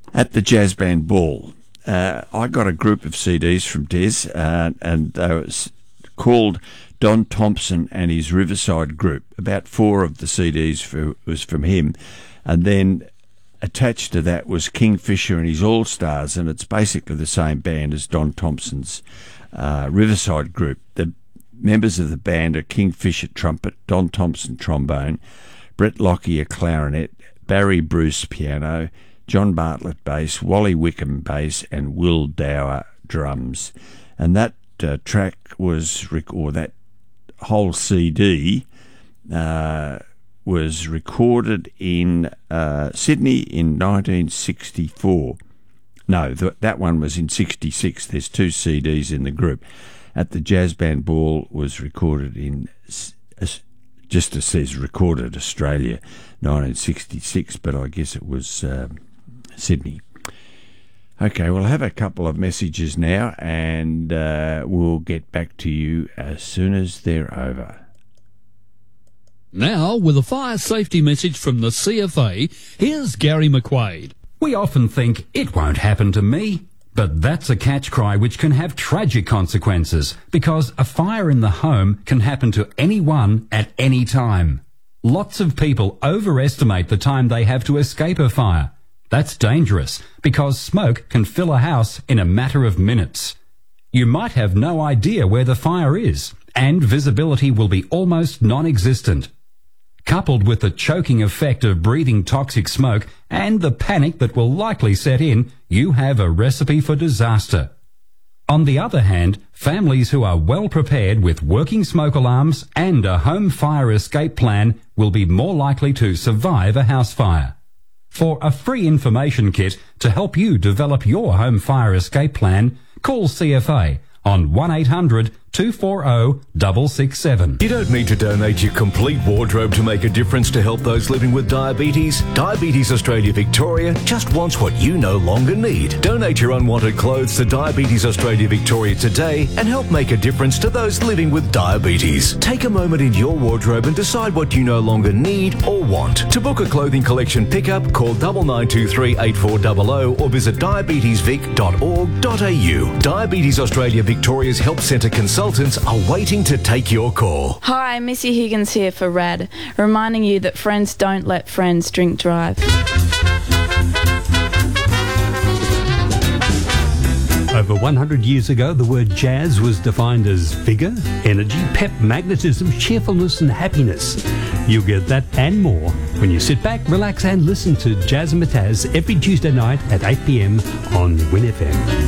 At the Jazz Band Ball, I got a group of CDs from Des, and they were called Don Thompson and his Riverside Group. About 4 of the CDs was from him, and then attached to that was Kingfisher and his All Stars, and it's basically the same band as Don Thompson's Riverside Group. The members of the band are Kingfisher trumpet, Don Thompson trombone, Brett Lockyer clarinet, Barry Bruce piano, John Bartlett bass, Wally Wickham bass, and Will Dower drums. And that track was, or that whole CD was recorded in Sydney in 1964. No, that one was in 66. There's 2 CDs in the group. At the Jazz Band Ball was recorded in, just as says recorded Australia, 1966, but I guess it was Sydney. Okay, we'll have a couple of messages now, and we'll get back to you as soon as they're over. Now, with a fire safety message from the CFA, here's Gary McQuaid. We often think, it won't happen to me. But that's a catch cry which can have tragic consequences, because a fire in the home can happen to anyone at any time. Lots of people overestimate the time they have to escape a fire. That's dangerous, because smoke can fill a house in a matter of minutes. You might have no idea where the fire is, and visibility will be almost non-existent. Coupled with the choking effect of breathing toxic smoke and the panic that will likely set in, you have a recipe for disaster. On the other hand, families who are well prepared with working smoke alarms and a home fire escape plan will be more likely to survive a house fire. For a free information kit to help you develop your home fire escape plan, call CFA on 1-800-240-667. You don't need to donate your complete wardrobe to make a difference to help those living with diabetes. Diabetes Australia Victoria just wants what you no longer need. Donate your unwanted clothes to Diabetes Australia Victoria today and help make a difference to those living with diabetes. Take a moment in your wardrobe and decide what you no longer need or want. To book a clothing collection pickup, call 9923 8400 or visit diabetesvic.org.au. Diabetes Australia Victoria's Help Centre consultants are waiting to take your call. Hi, Missy Higgins here for RAD, reminding you that friends don't let friends drink drive. Over 100 years ago, the word jazz was defined as vigour, energy, pep, magnetism, cheerfulness and happiness. You'll get that and more when you sit back, relax and listen to Jazz and Mataz every Tuesday night at 8 p.m. on Win FM.